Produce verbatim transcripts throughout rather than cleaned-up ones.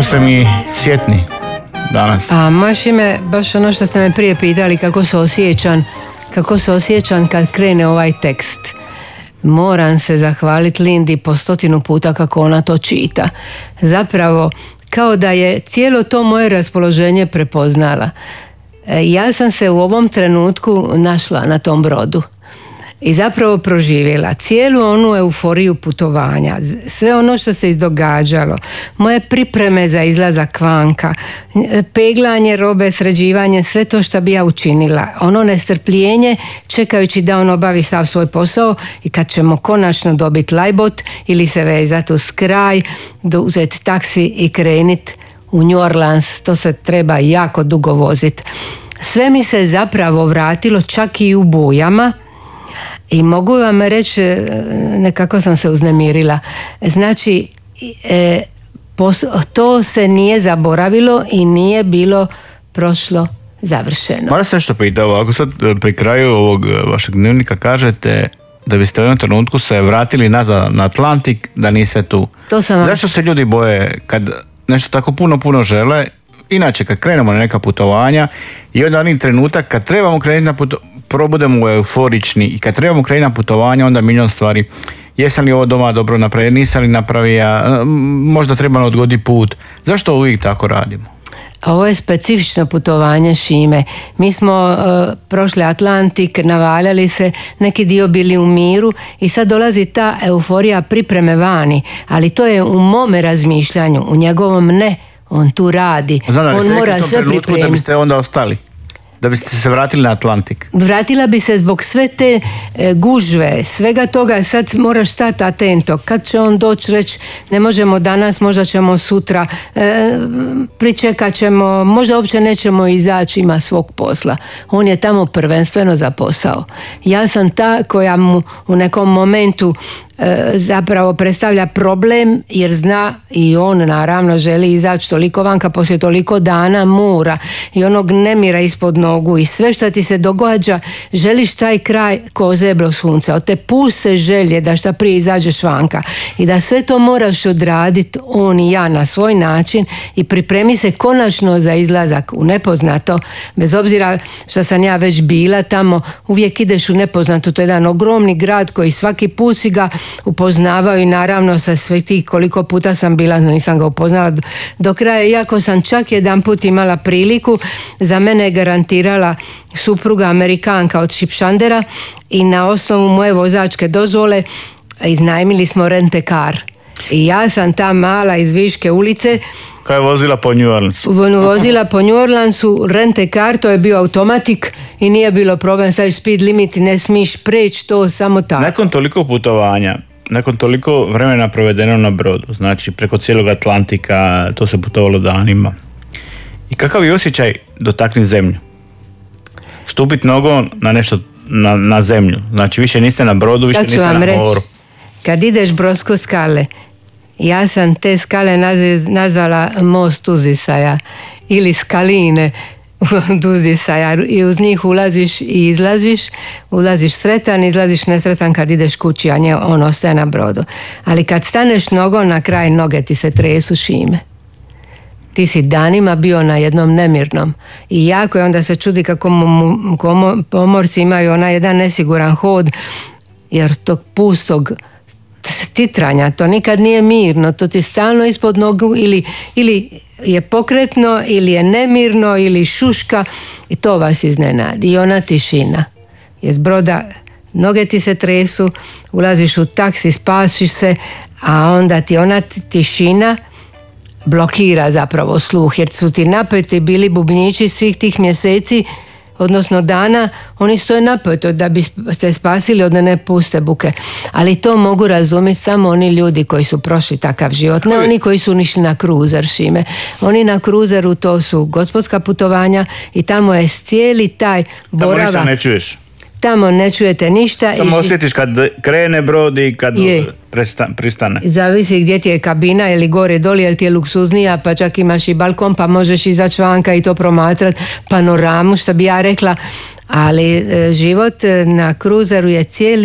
Kako ste mi sjetni danas? A moje ime, baš ono što ste me prije pitali, kako se osjećam, kako se osjećam kad krene ovaj tekst. Moram se zahvaliti Lindi po stotinu puta kako ona to čita. Zapravo, kao da je cijelo to moje raspoloženje prepoznala. Ja sam se u ovom trenutku našla na tom brodu i zapravo proživjela cijelu onu euforiju putovanja, sve ono što se izdogađalo, moje pripreme za izlazak vanka, peglanje robe, sređivanje, sve to što bi ja učinila, ono nestrpljenje čekajući da on obavi sav svoj posao i kad ćemo konačno dobiti lajbot ili se vezati uz kraj, uzeti taksi i krenit u New Orleans. To se treba jako dugo voziti. Sve mi se zapravo vratilo čak i u bujama. I mogu vam reći, nekako sam se uznemirila. Znači, e, pos, to se nije zaboravilo i nije bilo prošlo završeno. Moram se nešto pitati, ako sad pri kraju ovog vašeg dnevnika kažete da biste u jednom trenutku se vratili nazad na Atlantik, da niste tu. To sam vam... Zašto se ljudi boje kad nešto tako puno, puno žele? Inače, kad krenemo na neka putovanja i onda onih trenutak kad trebamo krenuti na putovanja, probudemo euforični i kad trebamo krenuti na putovanje, onda milion stvari. Jesam li ovo doma dobro napravio, nisam li napravio, možda treba odgoditi put. Zašto uvijek tako radimo? Ovo je specifično putovanje, Šime. Mi smo uh, prošli Atlantik, navaljali se, neki dio bili u miru i sad dolazi ta euforija pripreme vani, ali to je u mome razmišljanju, u njegovom ne. On tu radi. Znam da on mora sve pripremiti. Da biste onda ostali? Da biste se vratili na Atlantik? Vratila bi se zbog sve te e, gužve, svega toga. Sad moraš stati atento. Kad će on doći reći ne možemo danas, možda ćemo sutra, e, pričekat ćemo, možda uopće nećemo izaći, ima svog posla. On je tamo prvenstveno za posao. Ja sam ta koja mu u nekom momentu e, zapravo predstavlja problem, jer zna i on naravno želi izaći toliko vanka poslije toliko dana mora i onog nemira ispod nogu i sve što ti se događa, želiš taj kraj ko zeblo sunca, od te puste želje da šta prije izađeš vanka i da sve to moraš odraditi on i ja na svoj način i pripremi se konačno za izlazak u nepoznato, bez obzira što sam ja već bila tamo, uvijek ideš u nepoznato, to je jedan ogromni grad koji svaki put si ga upoznavao i naravno sa sve tih koliko puta sam bila, nisam ga upoznala do kraja, iako sam čak jedan put imala priliku, za mene je garantirala supruga Amerikanka od Šipšandera i na osnovu moje vozačke dozvole iznajmili smo rent-a-car. I ja sam ta mala iz Viške ulice koja je vozila po New Orleansu. Vozila po New Orleansu, rent-a-car, to je bio automatik i nije bilo problem, sad speed limit, ne smiješ preći to samo tako. Nakon toliko putovanja, nakon toliko vremena provedeno na brodu, znači preko cijelog Atlantika, to se putovalo danima. I kakav je osjećaj dotaknuti zemlju? Stupiti nogom na nešto, na, na zemlju. Znači više niste na brodu, više niste na reći, moru. Kad ideš Brodsko skale, ja sam te skale nazvala most uzdisaja ili skaline od uzdisaja i uz njih ulaziš i izlaziš, ulaziš sretan, izlaziš nesretan kad ideš kući, a nje on ostaje na brodu. Ali kad staneš nogom na kraj, noge ti se tresu, Šime. Ti si danima bio na jednom nemirnom i jako je, onda se čudi kako pomorci imaju onaj jedan nesiguran hod, jer tog pustog titranja, to nikad nije mirno, to ti stalno ispod nogu ili, ili je pokretno ili je nemirno ili šuška i to vas iznenadi. I ona tišina je s broda, noge ti se tresu, ulaziš u taksi, spasiš se, a onda ti ona tišina blokira zapravo sluh, jer su ti napeti bili bubnjići svih tih mjeseci, odnosno dana, oni stoje napeto da bi ste spasili od ne puste buke. Ali to mogu razumjeti samo oni ljudi koji su prošli takav život, ne oni koji su išli na kruzer, Šime. Oni na kruzeru, to su gospodska putovanja i tamo je cijeli taj boravak. Tamo ništa ne čuješ. Tamo ne čujete ništa. Samo osjetiš kad krene brod i kad je. pristane. Zavisi gdje ti je kabina ili gore doli, jer ti je luksuznija, pa čak imaš i balkon, pa možeš izaći vanka i to promatrati, panoramu, što bi ja rekla. Ali život na kruzeru je cijeli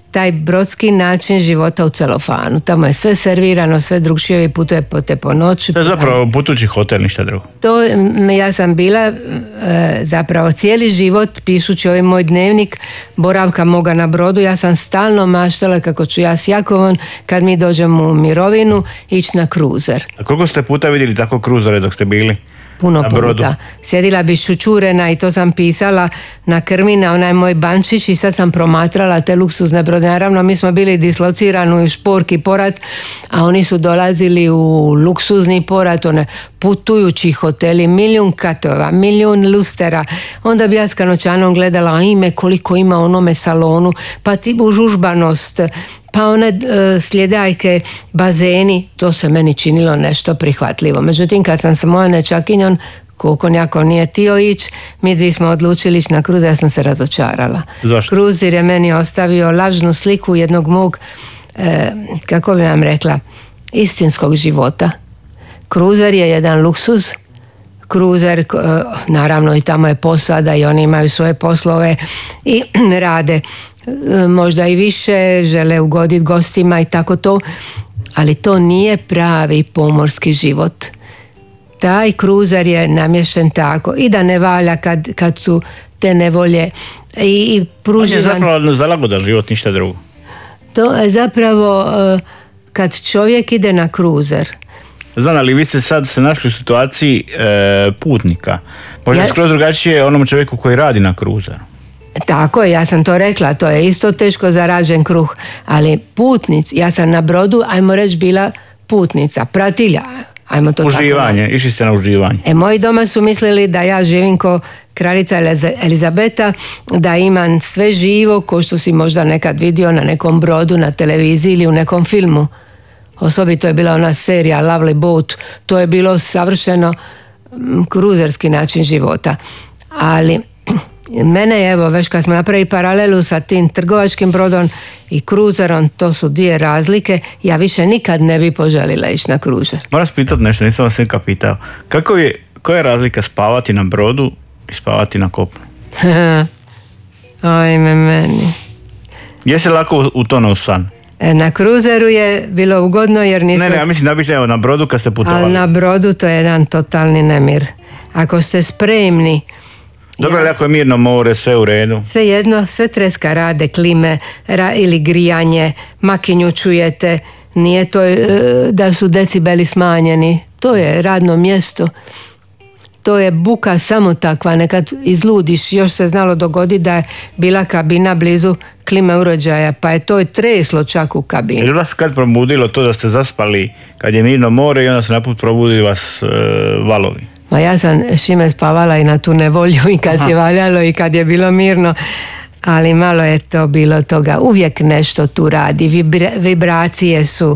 taj brodski način života u celofanu. Tamo je sve servirano, sve drugčije, vi putujete po noći. To je zapravo putući hotel, ništa drugo. To, ja sam bila e, zapravo cijeli život, pišući ovaj moj dnevnik, boravka moga na brodu, ja sam stalno maštala kako ću ja s Jakovom, kad mi dođemo u mirovinu, ići na kruzer. A koliko ste puta vidjeli tako kruzere dok ste bili? Puno puta. Sjedila bi šučurena i to sam pisala na krmi na onaj moj bančić i sad sam promatrala te luksuzne brode. Naravno, mi smo bili dislocirani u Špork i Porat, a oni su dolazili u luksuzni Porat, one putujući hoteli, milijun katova, milijun lustera. Onda bi ja s Kanočanom gledala ime koliko ima u onome salonu, pa ti užužbanost, pa one e, sljedajke, bazeni, to se meni činilo nešto prihvatljivo. Međutim, kad sam sa mojom nečakinjom, koliko njako nije tio ići, mi dvi smo odlučili ići na kruzer, ja sam se razočarala. Zašto? Kruzer je meni ostavio lažnu sliku jednog mog, e, kako bi vam rekla, istinskog života. Kruzer je jedan luksuz, kruzer, naravno i tamo je posada i oni imaju svoje poslove i rade možda i više, žele ugoditi gostima i tako to, ali to nije pravi pomorski život. Taj kruzer je namješten tako i da ne valja kad, kad su te nevolje i, i pruživan. On je zapravo zalagoda život, ništa drugo. To je zapravo kad čovjek ide na kruzer. Znam, ali vi ste sad se našli u situaciji e, putnika. Možda ja... skroz drugačije onom čovjeku koji radi na kruzeru. Tako je, ja sam to rekla, to je isto teško zarađen kruh, ali putnic, ja sam na brodu, ajmo reći, bila putnica, pratilja, ajmo to uživanje, tako. Išli ste na uživanje. E, moji doma su mislili da ja živim ko kraljica Elizabeta, da imam sve živo, ko što si možda nekad vidio na nekom brodu, na televiziji ili u nekom filmu. Osobito je bila ona serija Lovely Boat, to je bilo savršeno kruzerski način života. Ali mene je, evo, već kad smo napravili paralelu sa tim trgovačkim brodom i kruzerom, to su dvije razlike, ja više nikad ne bi poželila ići na kruzer. Moram pitati nešto, nisam vas nikad pitao. Kako je, koja je razlika spavati na brodu i spavati na kopnu? Ajme meni. Je se lako utonuo u san? Na kruzeru je bilo ugodno jer nisam... Ne, ne, ja mislim da biste, evo, na brodu kad ste putovali. Ali na brodu to je jedan totalni nemir. Ako ste spremni... Dobro, ali ako je mirno more, sve u redu. Sve jedno, sve treska rade, klime ra, ili grijanje, makinju čujete, nije to e, da su decibeli smanjeni. To je radno mjesto. To je buka samo takva, nekad izludiš. Još se znalo dogoditi da je bila kabina blizu klime uređaja, pa je to treslo čak u kabini. Je vas kad probudilo to da ste zaspali kad je mirno more i onda se naput probudili vas e, valovi? Ma ja sam šime spavala i na tu nevolju i kad se valjalo i kad je bilo mirno, ali malo je to bilo toga. Uvijek nešto tu radi, Vibra, vibracije su,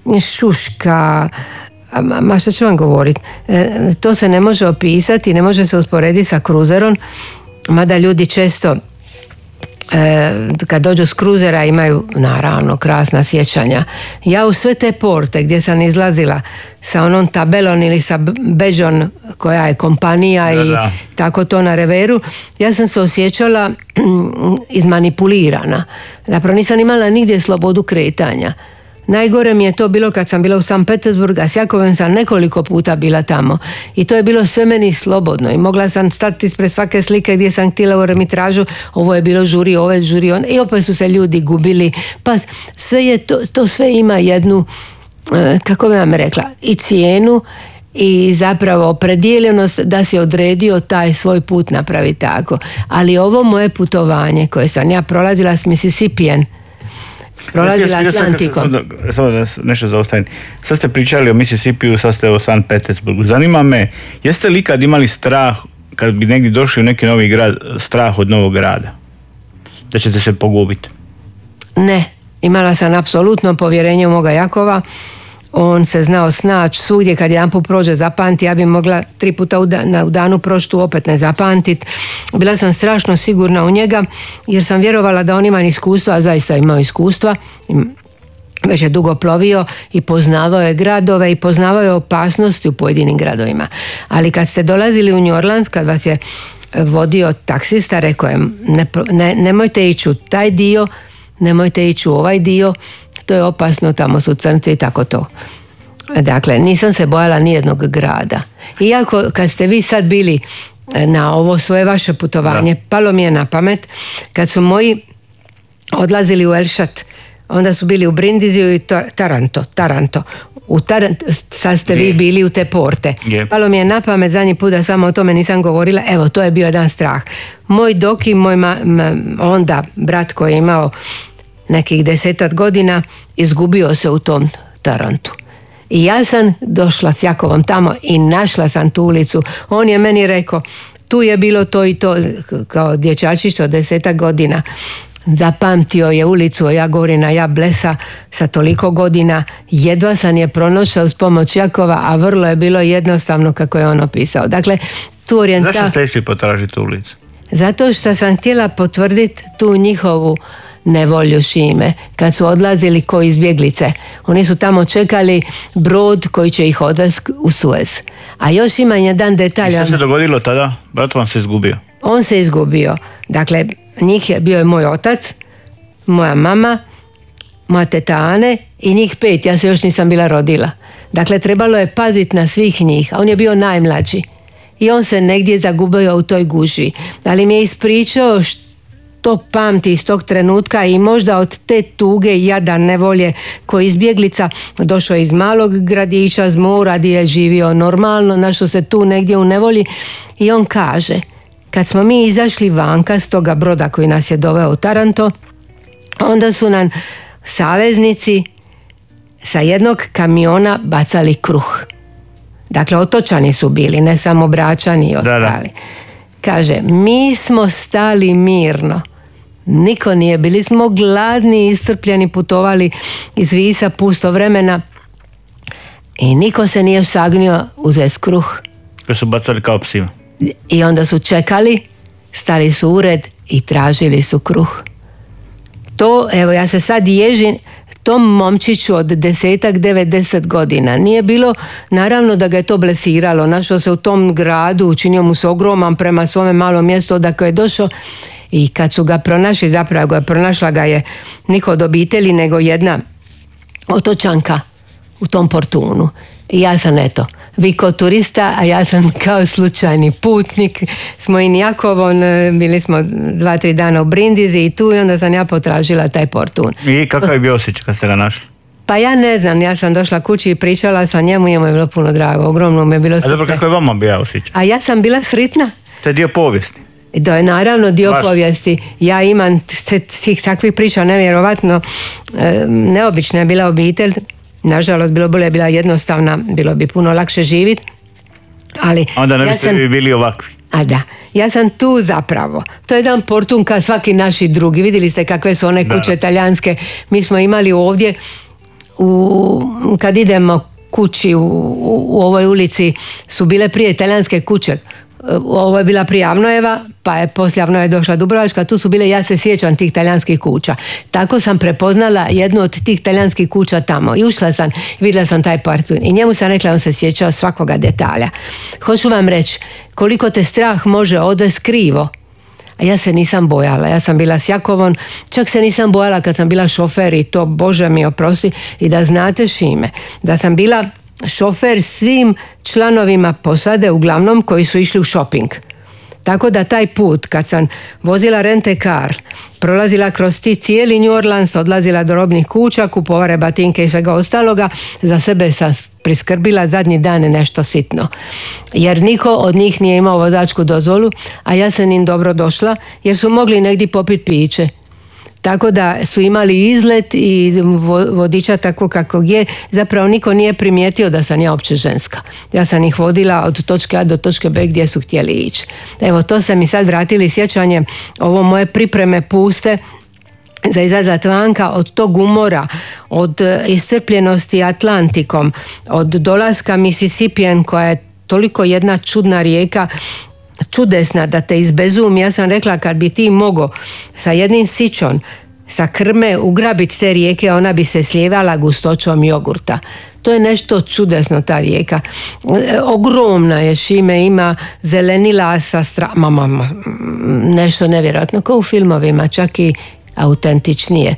šuška, ma, ma što ću vam govoriti, e, to se ne može opisati, ne može se usporediti sa kruzerom, mada ljudi često E, kad dođu s kruzera imaju naravno krasna sjećanja. Ja u sve te porte gdje sam izlazila sa onom tabelom ili sa beđom koja je kompanija da, i da. Tako to na reveru, ja sam se osjećala izmanipulirana. Zapravo nisam imala nigdje slobodu kretanja. Najgore mi je to bilo kad sam bila u Sankt Petersburgu, a s Jakovem sam nekoliko puta bila tamo. I to je bilo sve meni slobodno. I mogla sam stati ispred svake slike gdje sam htjela u remitražu, ovo je bilo žuri, ovo je žuri, on. I opet su se ljudi gubili. Pa sve je to, to sve ima jednu, kako bi vam rekla, i cijenu i zapravo opredjeljenost da si odredio taj svoj put napravi tako. Ali ovo moje putovanje koje sam ja prolazila s Mississippijem, prolazila Atlantikom. Samo da nešto zaustavim. Sad ste pričali o Mississippiju, sad ste o Sankt Petersburgu. Zanima me, jeste li kad imali strah, kad bi negdje došli u neki novi grad, strah od novog grada? Da ćete se pogubiti? Ne, imala sam apsolutno povjerenje u moga Jakova. On se znao snaći svugdje, kad jedan put prođe zapamti, ja bi mogla tri puta u, dan, u danu proštu opet ne zapamtit. Bila sam strašno sigurna u njega jer sam vjerovala da on ima iskustva, a zaista imao iskustva. Već je dugo plovio i poznavao je gradove i poznavao je opasnosti u pojedinim gradovima. Ali kad ste dolazili u New Orleans, kad vas je vodio taksista, rekao je ne, ne, nemojte ići u taj dio, nemojte ići u ovaj dio, to je opasno, tamo su crnci i tako to. Dakle, nisam se bojala nijednog grada. Iako kad ste vi sad bili na ovo svoje vaše putovanje, da. Palo mi je na pamet, kad su moji odlazili u Elšat, onda su bili u Brindiziju i Taranto, Taranto. U Taranto, sad ste vi bili u te porte. Je. Palo mi je na pamet zadnji put da samo o tome nisam govorila, evo to je bio jedan strah. Moj Doki, moj ma, ma, onda brat koji je imao nekih desetak godina, izgubio se u tom Tarantu. I ja sam došla s Jakovom tamo i našla sam tu ulicu. On je meni rekao, tu je bilo to i to, kao dječačić od desetak godina. Zapamtio je ulicu, ja govorina, ja blesa sa toliko godina, jedva sam je pronašao uz pomoć Jakova, a vrlo je bilo jednostavno kako je on opisao. Dakle, tu orijenta... Zašto ste išli potražiti ulicu? Zato što sam htjela potvrditi tu njihovu nevolju, Šime, kad su odlazili ko izbjeglice. Oni su tamo čekali brod koji će ih odvesti u Suez. A još ima jedan detalj. I što se dogodilo tada? Brat vam se izgubio? On se izgubio. Dakle, njih je bio je moj otac, moja mama, moja teta Ane i njih pet. Ja se još nisam bila rodila. Dakle, trebalo je paziti na svih njih. A on je bio najmlađi. I on se negdje zagubio u toj guži. Ali mi je ispričao što to pamti iz tog trenutka i možda od te tuge, jada, nevolje koji izbjeglica došao iz malog gradića, z mora gdje je živio normalno, našao se tu negdje u nevolji i on kaže, kad smo mi izašli vanka s toga broda koji nas je doveo u Taranto, onda su nam saveznici sa jednog kamiona bacali kruh. Dakle, otočani su bili, ne samo Bračani i ostali. Da, da. Kaže, mi smo stali mirno. Niko nije, bili smo gladni, iscrpljeni, putovali iz Visa pusto vremena i niko se nije sagnio uzeti kruh. Koji su bacali kao psima. I onda su čekali, stali su u red i tražili su kruh. To, evo ja se sad ježim, tom momčiću od desetak, devet, deset godina. Nije bilo, naravno da ga je to blesiralo. Našao se u tom gradu, učinio mu se ogroman prema svome malom mjestu odakle je došao i kad su ga pronašli, zapravo ga pronašla ga je niko od obitelji nego jedna otočanka u tom portunu. I ja sam eto, vi kao turista, a ja sam kao slučajni putnik s mojim Jakovom, bili smo dva, tri dana u Brindisi i tu i onda sam ja potražila taj portun. I kakav je bio osjećaj kad ste ga našli? Pa ja ne znam, ja sam došla kući i pričala sa njemu i njemu je bilo puno drago, ogromno mi je bilo srce. A dobro, kako je vama bio osjećaj? A ja sam bila sretna. To je dio povijesti. To je naravno dio Vaš. povijesti. Ja imam svih takvih priča, nevjerovatno, neobična je bila obitelj. Nažalost, bilo bolje, bila jednostavna, bilo bi puno lakše živjeti. Ali onda ne ja biste sam, vi bili ovakvi. A da, ja sam tu zapravo. To je jedan portun kao svaki naši drugi. Vidjeli ste kakve su one kuće da. Talijanske. Mi smo imali ovdje, u, kad idemo kući u, u, u ovoj ulici, su bile prije talijanske kuće. Ovo je bila prije Avnojeva, pa je poslije Avnojeva došla Dubrovačka, tu su bile, ja se sjećam tih talijanskih kuća. Tako sam prepoznala jednu od tih talijanskih kuća tamo i ušla sam, vidjela sam taj portun i njemu sam rekla, on se sjećao svakoga detalja. Hoću vam reći, koliko te strah može odvesti krivo. A ja se nisam bojala, ja sam bila s Jakovom, čak se nisam bojala kad sam bila šofer i to, Bože mi oprosti, i da znate, Šime, da sam bila šofer svim članovima posade, uglavnom koji su išli u shopping. Tako da taj put kad sam vozila rente car, prolazila kroz ti cijeli New Orleans, odlazila do robnih kuća, kupovare batinke i svega ostaloga, za sebe sam priskrbila zadnji dan nešto sitno. Jer niko od njih nije imao vozačku dozvolu, a ja sam im dobro došla jer su mogli negdje popiti piće. Tako da su imali izlet i vodiča tako kako je. Zapravo niko nije primijetio da sam ja opće ženska. Ja sam ih vodila od točke A do točke B gdje su htjeli ići. Evo, to se mi sad vratili sjećanje, ovo moje pripreme puste za izlazak vanka, od tog umora, od iscrpljenosti Atlantikom, od dolaska Mississippijem koja je toliko jedna čudna rijeka, čudesna da te izbezumi. Ja sam rekla, kad bi ti mogao sa jednim sićom sa krme ugrabiti te rijeke, ona bi se slijevala gustoćom jogurta. To je nešto čudesno, ta rijeka. Ogromna je, Šime, ima zelenila sa stra... Ma, ma, ma, nešto nevjerojatno, kao u filmovima, čak i autentičnije.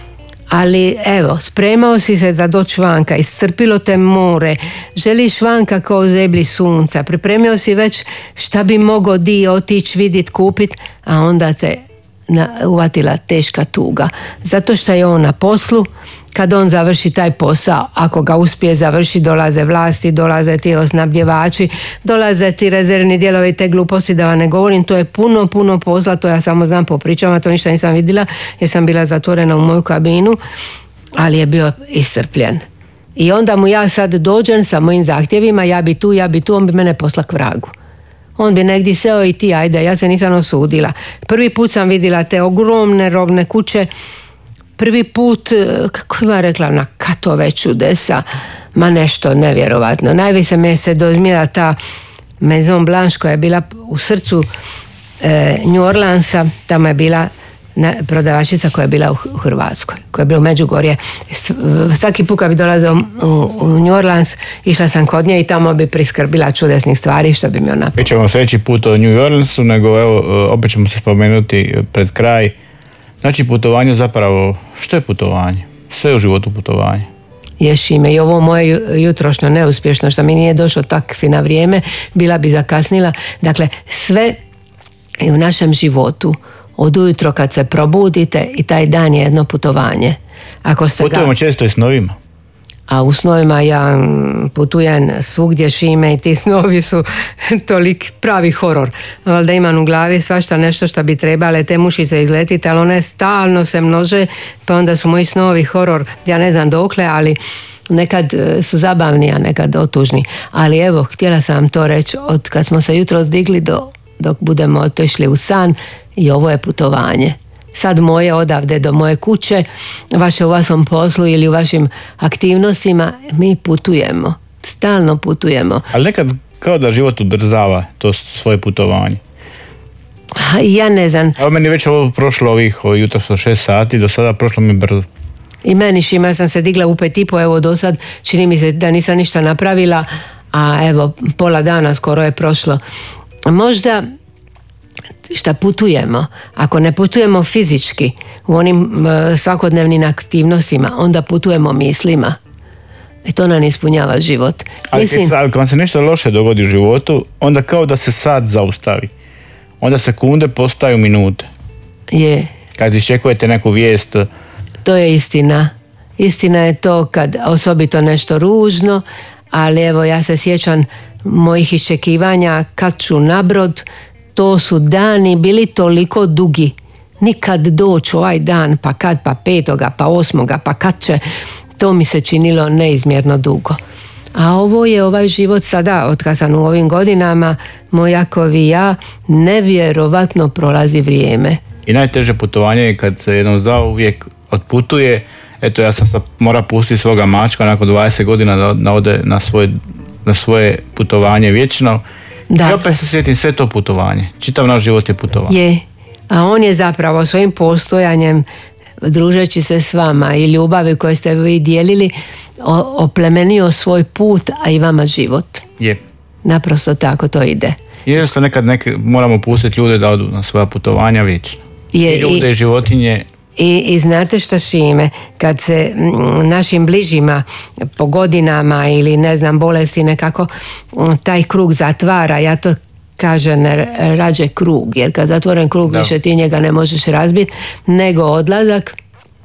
Ali evo, spremao si se za doći vanka, iscrpilo te more, želiš vanka kao zebli sunca, pripremio si već šta bi mogao di otići, vidit, kupit, a onda te na, uvatila teška tuga. Zato što je on na poslu, kad on završi taj posao, ako ga uspije završi, dolaze vlasti, dolaze ti osnabdjevači, dolaze ti rezervni dijelovi, te gluposti da vam ne govorim, to je puno, puno posla, to ja samo znam po pričama, to ništa nisam vidjela jer sam bila zatvorena u moju kabinu, ali je bio iscrpljen. I onda mu ja sad dođem sa mojim zahtjevima, ja bi tu, ja bi tu, on bi mene posla k vragu. On bi negdje seo i ti, ajde, ja se nisam osudila. Prvi put sam vidjela te ogromne robne kuće, prvi put, kako ima rekla, na katove čudesa, ma nešto nevjerovatno. Najviše me se dozmjela ta Maison Blanche koja je bila u srcu e, New Orleansa, tamo je bila na, prodavačica koja je bila u, u Hrvatskoj, koja je bila u Međugorje. Svaki put kad bi dolazila u, u New Orleans, išla sam kod nje i tamo bi priskrbila čudesnih stvari što bi mi ona... Mi ćemo sljedeći put o New Orleansu, nego evo, opet ćemo se spomenuti pred kraj. Znači putovanje zapravo, što je putovanje? Sve u životu putovanje. Ješ ime i ovo moje jutrošnjo neuspješno što mi nije došlo taksi na vrijeme, bila bi zakasnila. Dakle, sve je u našem životu od ujutro kad se probudite i taj dan je jedno putovanje. Ako se Putujemo ga... često i snovima. A u snovima ja putujem svugdje Šime i ti snovi su tolik pravi horor. Da imam u glavi svašta nešto što bi trebale te mušice izletiti, ali one stalno se množe, pa onda su moji snovi horor. Ja ne znam dokle, ali nekad su zabavni, a nekad otužni. Ali evo, htjela sam vam to reći, od kad smo se jutro digli do, dok budemo otišli u san, i ovo je putovanje. Sad moje odavde do moje kuće, vaše u vašem poslu ili u vašim aktivnostima, mi putujemo, stalno putujemo. Ali nekad kao da život ubrzava to svoje putovanje. Ja ne znam. Evo meni već ovo prošlo ovih jutro su šest sati, do sada prošlo mi brzo. I meni Šima, sam se digla u pet i po, evo do sad čini mi se da nisam ništa napravila, a evo pola dana skoro je prošlo. Možda šta putujemo, ako ne putujemo fizički u onim uh, svakodnevnim aktivnostima, onda putujemo mislima. I to nam ispunjava život. Ali, Mislim, ali kad vam se nešto loše dogodi u životu, onda kao da se sad zaustavi. Onda sekunde postaju minute. Je. Kad iščekujete neku vijest. To je istina. Istina je to kad osobito nešto ružno, ali evo ja se sjećam mojih iščekivanja kad ću na brod. To su dani bili toliko dugi. Nikad doći ovaj dan, pa kad, pa petoga, pa osmoga, pa kad će. To mi se činilo neizmjerno dugo. A ovo je ovaj život sada, od kad sam u ovim godinama, mojakovi i ja, nevjerovatno prolazi vrijeme. I najteže putovanje je kad se jednom zauvijek otputuje. Eto, ja sam sad mora pustiti svoga mačka nakon dvadeset godina da, da ode na svoje, na svoje putovanje vječno. Da. I opet se sjetim sve to putovanje. Čitav naš život je putovanje. Je, a on je zapravo svojim postojanjem, družeći se s vama i ljubavi koje ste vi dijelili, oplemenio svoj put, a i vama život. Je. Naprosto tako to ide. Jednostavno nekad neke, moramo pustiti ljude da odu na svoja putovanja vječno. Je, I ljude i, i životinje. I, I znate šta Šime, kad se m, našim bližima po godinama ili ne znam bolesti nekako m, taj krug zatvara, ja to kažem ne, rađe krug, jer kad zatvoren krug da. Više ti njega ne možeš razbiti, nego odlazak,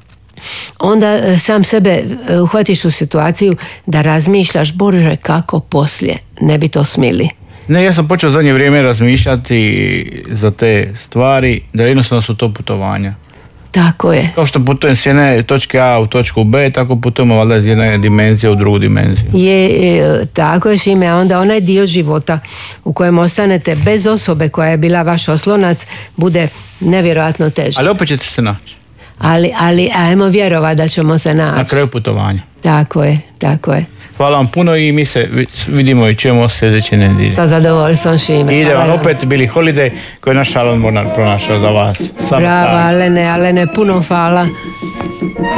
onda sam sebe uhvatiš u situaciju da razmišljaš, Bože, kako poslije, ne bi to smili. Ne, ja sam počeo zadnje vrijeme razmišljati za te stvari, da jednostavno su to putovanja. Tako je. Kao što putujem s jedne točke A u točku B, tako putujemo valjda iz jedne dimenzije u drugu dimenziju. Je, je tako je Šime, a onda onaj dio života u kojem ostanete bez osobe koja je bila vaš oslonac, bude nevjerojatno teže. Ali opet ćete se naći. Ali, ali ajmo vjerovati da ćemo se naći. Na kraju putovanja. Tako je, tako je. Hvala vam puno i mi se vidimo i čujemo sljedeće nedjelje. Sa zadovoljstvom Šime. I ide vam opet Billie Holiday koji je naš Alan pronašao za vas. Bravo Alene, Alene, puno hvala.